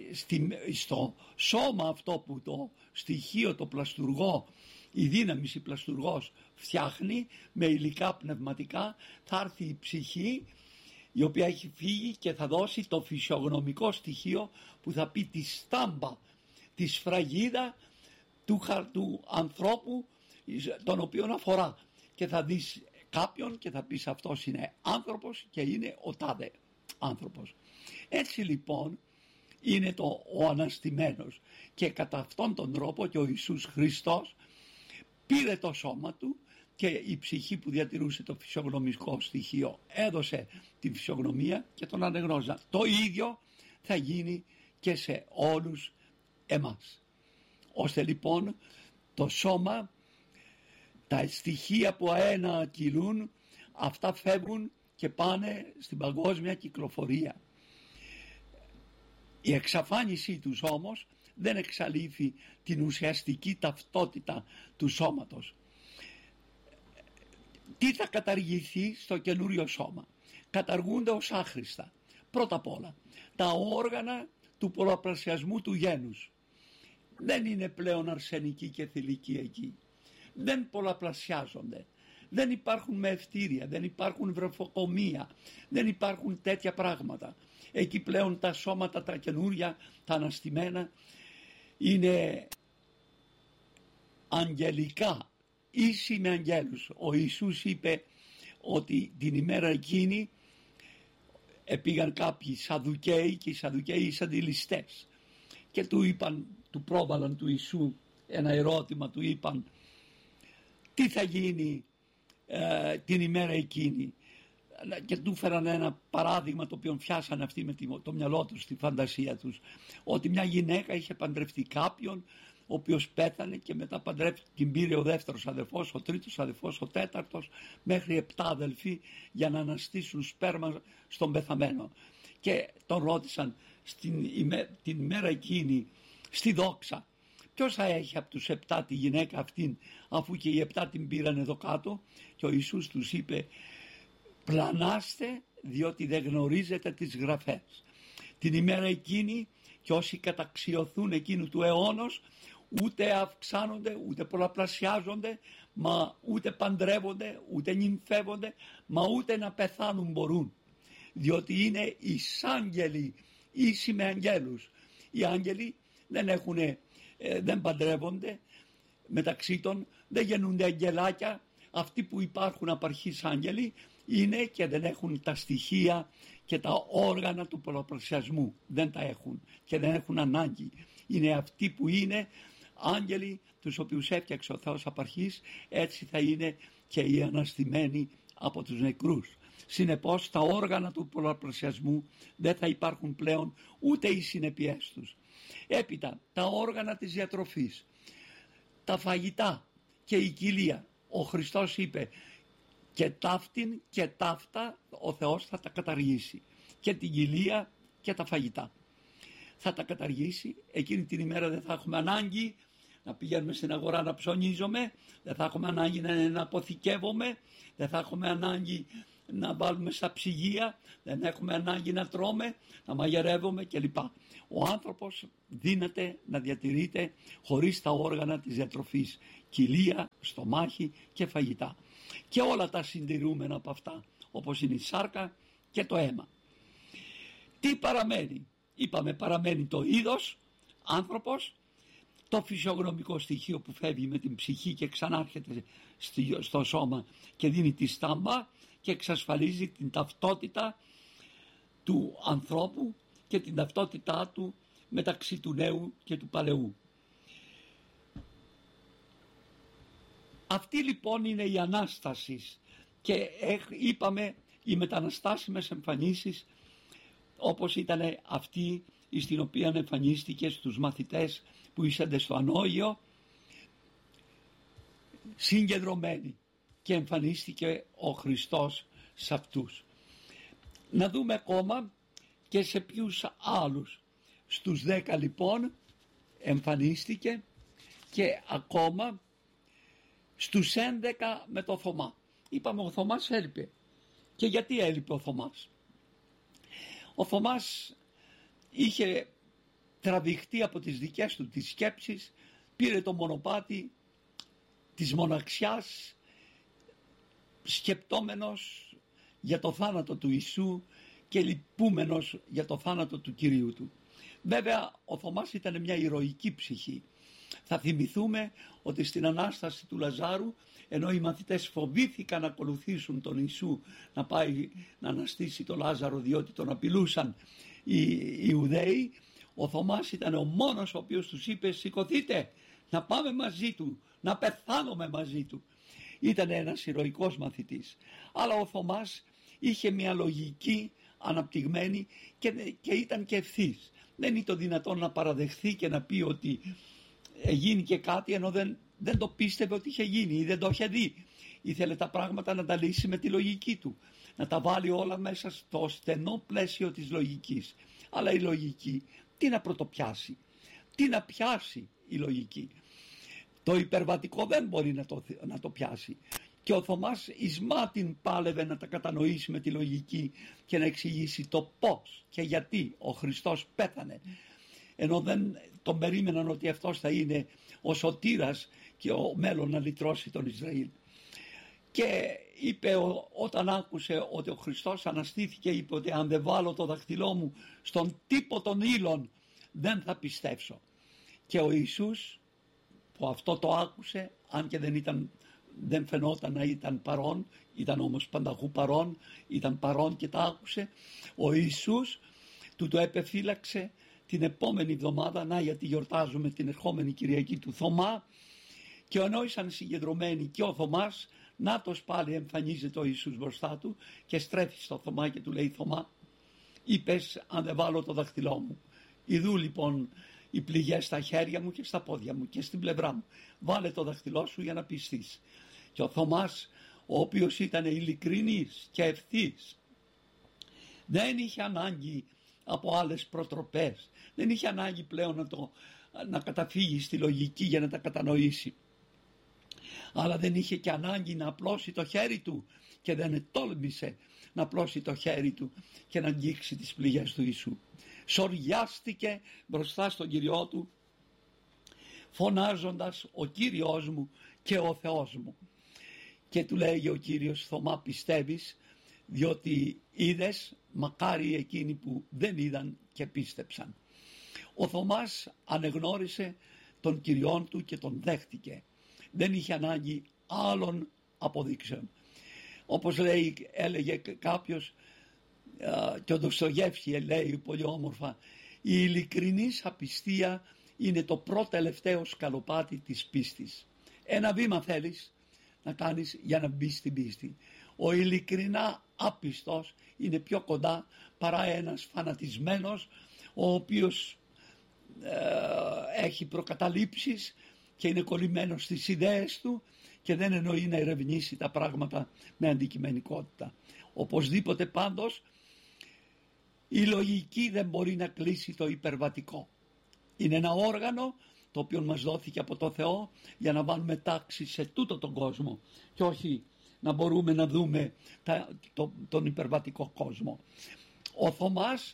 στο σώμα αυτό που το στοιχείο, το πλαστουργό, η δύναμη η πλαστουργός φτιάχνει με υλικά πνευματικά, θα έρθει η ψυχή, η οποία έχει φύγει, και θα δώσει το φυσιογνωμικό στοιχείο που θα πει τη στάμπα, τη σφραγίδα του ανθρώπου τον οποίον αφορά, και θα δεις κάποιον και θα πεις αυτός είναι άνθρωπος και είναι ο τάδε άνθρωπος. Έτσι λοιπόν είναι ο αναστημένος, και κατά αυτόν τον τρόπο και ο Ιησούς Χριστός πήρε το σώμα του, και η ψυχή που διατηρούσε το φυσιογνωμικό στοιχείο έδωσε την φυσιογνωμία και τον ανεγνώριζαν. Το ίδιο θα γίνει και σε όλους εμάς, ώστε λοιπόν το σώμα, τα στοιχεία που αένα κυλούν, αυτά φεύγουν και πάνε στην παγκόσμια κυκλοφορία. Η εξαφάνισή τους όμως δεν εξαλείφει την ουσιαστική ταυτότητα του σώματος. Τι θα καταργηθεί στο καινούριο σώμα? Καταργούνται ως άχρηστα. Πρώτα απ' όλα τα όργανα του πολλαπλασιασμού του γένους. Δεν είναι πλέον αρσενική και θηλυκή εκεί. Δεν πολλαπλασιάζονται. Δεν υπάρχουν με ευτήρια, δεν υπάρχουν βρεφοκομεία, δεν υπάρχουν τέτοια πράγματα. Εκεί πλέον τα σώματα τα καινούρια, τα αναστημένα, είναι αγγελικά, ίσοι με αγγέλους. Ο Ιησούς είπε ότι την ημέρα εκείνη πήγαν κάποιοι Σαδουκαίοι, και οι Σαδουκαίοι ήσαν ληστές, και του πρόβαλαν του Ιησού ένα ερώτημα, του είπαν τι θα γίνει την ημέρα εκείνη, και του φέραν ένα παράδειγμα το οποίο φτιάσαν αυτοί με το μυαλό τους, τη φαντασία τους, ότι μια γυναίκα είχε παντρευτεί κάποιον ο οποίος πέθανε, και μετά την πήρε ο δεύτερος αδερφός, ο τρίτος αδερφός, ο τέταρτος, μέχρι 7 αδελφοί, για να αναστήσουν σπέρμα στον πεθαμένο. Και τον ρώτησαν την ημέρα εκείνη στη δόξα, ποιος θα έχει από τους 7 τη γυναίκα αυτήν, αφού και οι 7 την πήραν εδώ κάτω? Και ο Ιησούς τους είπε, πλανάστε, διότι δεν γνωρίζετε τις γραφές. Την ημέρα εκείνη, και όσοι καταξιωθούν εκείνου του αιώνος, ούτε αυξάνονται, ούτε πολλαπλασιάζονται, μα ούτε παντρεύονται, ούτε νυμφεύονται, μα ούτε να πεθάνουν μπορούν, διότι είναι εισάγγελοι, ίσοι με αγγέλους. Οι άγγελοι δεν παντρεύονται μεταξύ των, δεν γεννούνται αγγελάκια. Αυτοί που υπάρχουν απ' αρχής άγγελοι είναι και δεν έχουν τα στοιχεία και τα όργανα του πολλαπλασιασμού, δεν τα έχουν και δεν έχουν ανάγκη. Είναι αυτοί που είναι άγγελοι, τους οποίους έφτιαξε ο Θεός απ' αρχής, έτσι θα είναι και οι αναστημένοι από τους νεκρούς. Συνεπώς τα όργανα του πολλαπλασιασμού δεν θα υπάρχουν πλέον, ούτε οι συνεπειές τους. Έπειτα τα όργανα της διατροφής, τα φαγητά και η κοιλία. Ο Χριστός είπε, και ταύτην και ταύτα ο Θεός θα τα καταργήσει, και την κοιλία και τα φαγητά θα τα καταργήσει. Εκείνη την ημέρα δεν θα έχουμε ανάγκη να πηγαίνουμε στην αγορά να ψωνίζουμε, δεν θα έχουμε ανάγκη να αποθηκεύουμε, δεν θα έχουμε ανάγκη να βάλουμε στα ψυγεία, δεν έχουμε ανάγκη να τρώμε, να μαγειρεύουμε κλπ. Ο άνθρωπος δύναται να διατηρείται χωρίς τα όργανα της διατροφής, κοιλία, στομάχι και φαγητά. Και όλα τα συντηρούμενα από αυτά, όπως είναι η σάρκα και το αίμα. Τι παραμένει? Είπαμε, παραμένει το είδος, άνθρωπος, το φυσιογνωμικό στοιχείο που φεύγει με την ψυχή και ξανάρχεται στο σώμα και δίνει τη στάμπα και εξασφαλίζει την ταυτότητα του ανθρώπου και την ταυτότητά του μεταξύ του νέου και του παλαιού. Αυτή λοιπόν είναι η Ανάσταση και είπαμε οι μεταναστάσιμες εμφανίσεις, όπως ήταν αυτή στην οποία εμφανίστηκε στους μαθητές που ήσανται στο ανώγειο, συγκεντρωμένοι, και εμφανίστηκε ο Χριστός σε αυτούς. Να δούμε ακόμα και σε ποιους άλλους. Στους 10 λοιπόν εμφανίστηκε, και ακόμα στους 11 με το Θωμά. Είπαμε ο Θωμάς έλειπε. Και γιατί έλειπε ο Θωμάς? Ο Θωμάς είχε τραβηχτεί από τις δικές του τις σκέψεις, πήρε το μονοπάτι της μοναξιάς, σκεπτόμενος για το θάνατο του Ιησού και λυπούμενος για το θάνατο του Κυρίου του. Βέβαια ο Θωμάς ήταν μια ηρωική ψυχή. Θα θυμηθούμε ότι στην Ανάσταση του Λαζάρου, ενώ οι μαθητές φοβήθηκαν να ακολουθήσουν τον Ιησού να πάει να αναστήσει τον Λάζαρο διότι τον απειλούσαν οι Ιουδαίοι, ο Θωμάς ήταν ο μόνος ο οποίος τους είπε σηκωθείτε να πάμε μαζί του, να πεθάνουμε μαζί του. Ήταν ένας ηρωικός μαθητής. Αλλά ο Θωμάς είχε μια λογική αναπτυγμένη και ήταν και ευθύς. Δεν ήταν δυνατόν να παραδεχθεί και να πει ότι γίνει και κάτι ενώ δεν το πίστευε ότι είχε γίνει ή δεν το είχε δει. Ήθελε τα πράγματα να τα λύσει με τη λογική του, να τα βάλει όλα μέσα στο στενό πλαίσιο της λογικής. Αλλά η λογική τι να πρωτοπιάσει, τι να πιάσει η λογική? Το υπερβατικό δεν μπορεί να το πιάσει. Και ο Θωμάς εις μάτιν πάλευε να τα κατανοήσει με τη λογική και να εξηγήσει το πώς και γιατί ο Χριστός πέθανε, ενώ δεν τον περίμεναν ότι αυτός θα είναι ο σωτήρας και ο μέλλον να λυτρώσει τον Ισραήλ. Και είπε όταν άκουσε ότι ο Χριστός αναστήθηκε, είπε ότι αν δεν βάλω το δαχτυλό μου στον τύπο των ύλων δεν θα πιστέψω. Και ο Ιησούς που αυτό το άκουσε, αν και δεν φαινόταν να ήταν παρόν, ήταν όμως πανταχού παρόν, ήταν παρόν και τα άκουσε, ο Ιησούς του το επεφύλαξε την επόμενη εβδομάδα, να γιατί γιορτάζουμε την ερχόμενη Κυριακή του Θωμά, και ενώ ήσαν συγκεντρωμένοι και ο Θωμάς, νάτος πάλι εμφανίζεται ο Ιησούς μπροστά του και στρέφει στο Θωμά και του λέει Θωμά, είπες αν δεν βάλω το δαχτυλό μου, ιδού λοιπόν οι πληγές στα χέρια μου και στα πόδια μου και στην πλευρά μου, βάλε το δαχτυλό σου για να πιστείς. Και ο Θωμάς, ο οποίος ήταν ειλικρινής και ευθύς, δεν είχε ανάγκη από άλλες προτροπές, δεν είχε ανάγκη πλέον να καταφύγει στη λογική για να τα κατανοήσει, αλλά δεν είχε και ανάγκη να απλώσει το χέρι του και δεν τόλμησε να απλώσει το χέρι του και να αγγίξει τις πληγές του Ιησού. Σοριάστηκε μπροστά στον Κυριό του φωνάζοντας ο Κύριος μου και ο Θεός μου. Και του λέγει ο Κύριος Θωμά, πιστεύεις? Διότι είδες, μακάρι εκείνοι που δεν είδαν και πίστεψαν. Ο Θωμάς ανεγνώρισε τον Κυριόν του και τον δέχτηκε. Δεν είχε ανάγκη άλλων αποδείξεων. Όπως έλεγε κάποιος, και ο Δοστογεύσκη λέει πολύ όμορφα, η ειλικρινής απιστία είναι το πρώτο τελευταίο σκαλοπάτι της πίστης. Ένα βήμα θέλεις να κάνεις για να μπεις στην πίστη. Ο ειλικρινά άπιστος είναι πιο κοντά παρά ένας φανατισμένος ο οποίος έχει προκαταλήψεις και είναι κολλημένος στις ιδέες του και δεν εννοεί να ερευνήσει τα πράγματα με αντικειμενικότητα. Οπωσδήποτε πάντως η λογική δεν μπορεί να κλείσει το υπερβατικό. Είναι ένα όργανο το οποίο μας δόθηκε από το Θεό για να βάλουμε τάξη σε τούτο τον κόσμο και όχι να μπορούμε να δούμε τον υπερβατικό κόσμο. Ο Θωμάς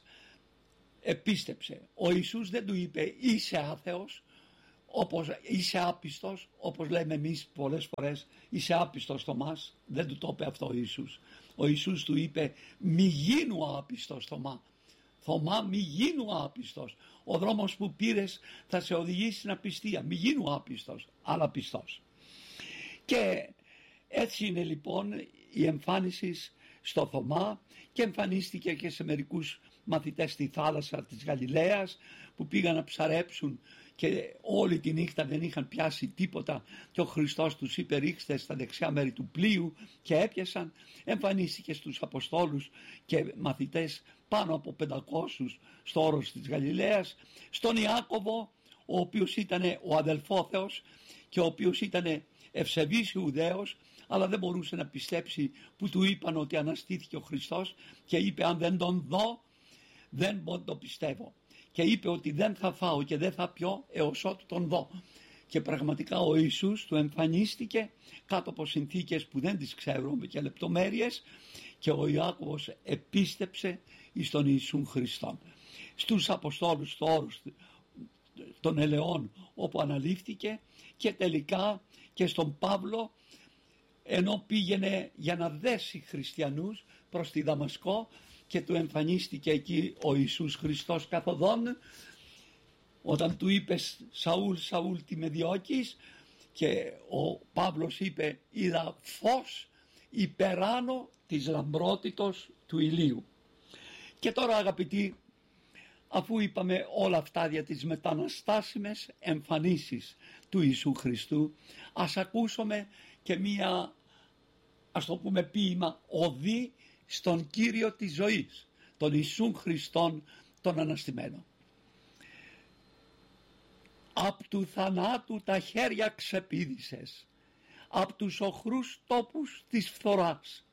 επίστεψε. Ο Ιησούς δεν του είπε είσαι άθεος, είσαι άπιστος, όπως λέμε εμείς πολλές φορές, είσαι άπιστος Θωμάς. Δεν του το είπε αυτό ο Ιησούς. Ο Ιησούς του είπε μη γίνου άπιστος Θωμά. Θωμά, μη γίνου άπιστος. Ο δρόμος που πήρες θα σε οδηγήσει στην απιστία. Μη γίνου άπιστος, αλλά πιστός. Και έτσι είναι λοιπόν η εμφάνιση στο Θωμά, και εμφανίστηκε και σε μερικούς μαθητές στη θάλασσα της Γαλιλαίας που πήγαν να ψαρέψουν και όλη τη νύχτα δεν είχαν πιάσει τίποτα και ο Χριστός τους είπε ρίξτε στα δεξιά μέρη του πλοίου και έπιασαν. Εμφανίστηκε στους Αποστόλους και μαθητές πάνω από 500 στο όρος της Γαλιλαίας, στον Ιάκωβο ο οποίος ήταν ο αδελφόθεος και ο οποίος ήταν ευσεβής Ιουδαίος, αλλά δεν μπορούσε να πιστέψει που του είπαν ότι αναστήθηκε ο Χριστός και είπε αν δεν τον δω δεν το πιστεύω, και είπε ότι δεν θα φάω και δεν θα πιω έως ότου τον δω. Και πραγματικά ο Ιησούς του εμφανίστηκε κάτω από συνθήκες που δεν τις ξέρουμε και λεπτομέρειες, και ο Ιάκωβος επίστεψε εις τον Ιησούν Χριστόν. Στους Αποστόλους στο όρος των ελαιών όπου αναλήφθηκε, και τελικά και στον Παύλο ενώ πήγαινε για να δέσει χριστιανούς προς τη Δαμασκό και του εμφανίστηκε εκεί ο Ιησούς Χριστός καθοδόν, όταν του είπε Σαούλ Σαούλ τι με διώκεις, και ο Παύλος είπε είδα φως υπεράνω της λαμπρότητος του ηλίου. Και τώρα αγαπητοί, αφού είπαμε όλα αυτά για τις μεταναστάσιμες εμφανίσεις του Ιησού Χριστού, ας ακούσουμε και μία, ας το πούμε ποίημα, οδή στον Κύριο της ζωής, τον Ιησούν Χριστόν τον αναστημένο. Απ' του θανάτου τα χέρια ξεπήδησες, απ' τους οχρούς τόπους της φθοράς,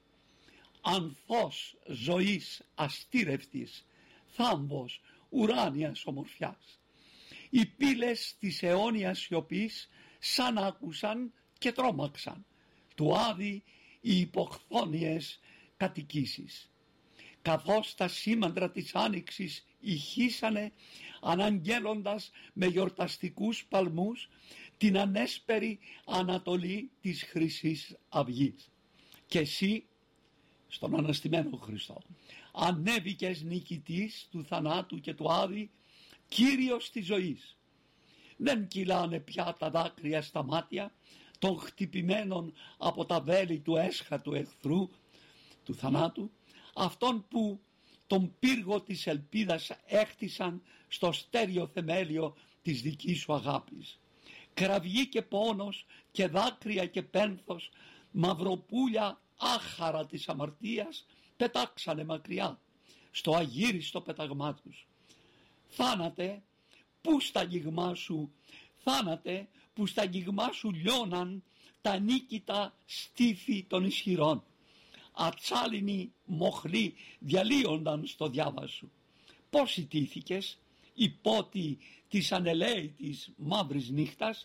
ανθός ζωής αστήρευτης, θάμβος ουράνιας ομορφιάς. Οι πύλες της αιώνιας σιωπής σαν άκουσαν και τρόμαξαν, του Άδη οι υποχθόνιες κατοικήσεις. Καθώς τα σήμαντρα της άνοιξης ηχήσανε αναγγέλλοντας με γιορταστικούς παλμούς την ανέσπερη ανατολή της Χρυσής Αυγής. Και εσύ στον αναστημένο Χριστό ανέβηκες νικητής του θανάτου και του Άδη, Κύριος της ζωής. Δεν κυλάνε πια τα δάκρυα στα μάτια των χτυπημένων από τα βέλη του έσχατου εχθρού του θανάτου, αυτόν που τον πύργο της ελπίδας έχτισαν στο στέρεο θεμέλιο της δικής σου αγάπης. Κραυγή και πόνος και δάκρυα και πένθος, μαυροπούλια άχαρα της αμαρτίας πετάξανε μακριά στο αγύριστο πεταγμά τους. Θάνατε που στα αγγίγμά σου, θάνατε που στα αγγίγμά σου λιώναν τα νίκητα στήθη των ισχυρών. Ατσάλινοι μοχλοί διαλύονταν στο διάβα σου. Πώς ιτήθηκες υπότι της ανελαίητης μαύρης νύχτας,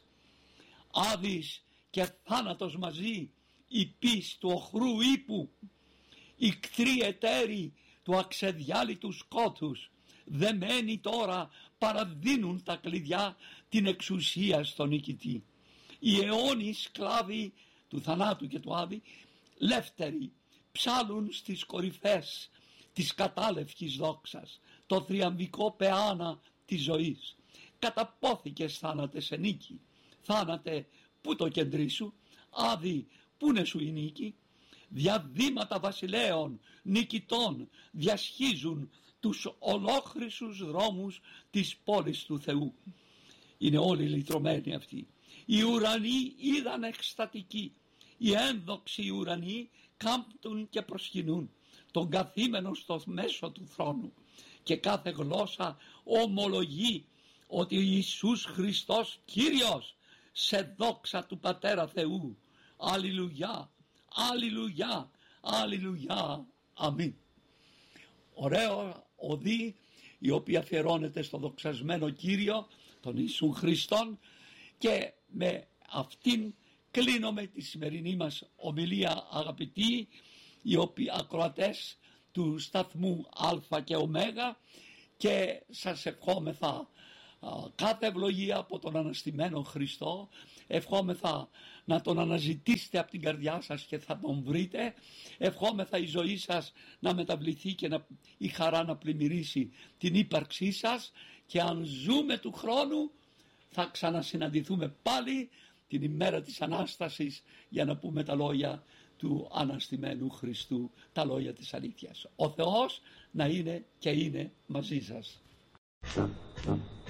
Άδης και θάνατος μαζί, η πις του οχρού ύπου, οι κτροί εταίροι του αξεδιάλυτου σκότους, δεμένοι τώρα παραδίνουν τα κλειδιά την εξουσία στον νικητή. Οι αιώνιοι σκλάβοι του θανάτου και του Άδη, λεύτεροι, ψάλουν στις κορυφές της κατάλευκης δόξας, το θριαμβικό πεάνα της ζωής. Καταπόθηκες θάνατε σε νίκη, θάνατε πού το κεντρί σου, Άδη πού είναι σου η νίκη. Διαδήματα βασιλέων νικητών διασχίζουν τους ολόχρυσους δρόμους της πόλης του Θεού. Είναι όλοι λυτρωμένοι αυτοί. Οι ουρανοί είδαν εκστατικοί, οι ένδοξοι ουρανοί κάμπτουν και προσκυνούν τον καθήμενο στο μέσο του θρόνου, και κάθε γλώσσα ομολογεί ότι ο Ιησούς Χριστός Κύριος, σε δόξα του Πατέρα Θεού. Αλληλουγιά, αλληλουγιά, αλληλουγιά, αμήν. Ωραίο οδή η οποία αφιερώνεται στο δοξασμένο Κύριο, τον Ιησούν Χριστόν, και με αυτήν κλείνουμε τη σημερινή μας ομιλία, αγαπητοί οι οποίοι ακροατές του σταθμού Α και Ω, και σας ευχόμεθα κάθε ευλογία από τον αναστημένο Χριστό. Ευχόμεθα να τον αναζητήσετε από την καρδιά σας και θα τον βρείτε. Ευχόμεθα η ζωή σας να μεταβληθεί και η χαρά να πλημμυρίσει την ύπαρξή σας, και αν ζούμε του χρόνου θα ξανασυναντηθούμε πάλι την ημέρα της Ανάστασης για να πούμε τα λόγια του αναστημένου Χριστού, τα λόγια της αλήθειας. Ο Θεός να είναι και είναι μαζί σας.